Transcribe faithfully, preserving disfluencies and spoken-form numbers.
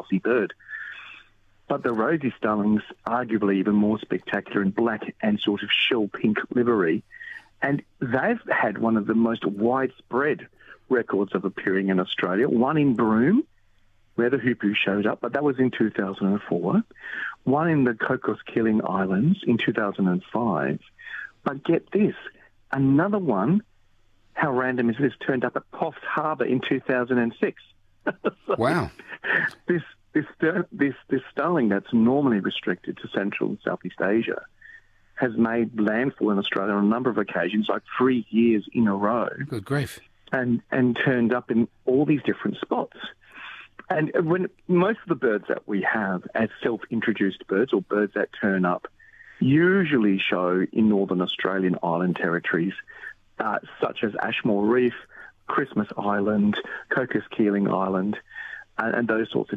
glossy bird. But the rosy starling's arguably even more spectacular in black and sort of shell pink livery. And they've had one of the most widespread records of appearing in Australia, one in Broome, where the hoopoe showed up, but that was in two thousand four, one in the Cocos-Keeling Islands in two thousand five. But get this, another one, how random is this, turned up at Coffs Harbour in two thousand six. So wow. This, this, this, this starling that's normally restricted to Central and Southeast Asia has made landfall in Australia on a number of occasions, like three years in a row. Good grief. And, and turned up in all these different spots. And when most of the birds that we have as self-introduced birds or birds that turn up usually show in Northern Australian island territories, uh, such as Ashmore Reef, Christmas Island, Cocos-Keeling Island, and, and those sorts of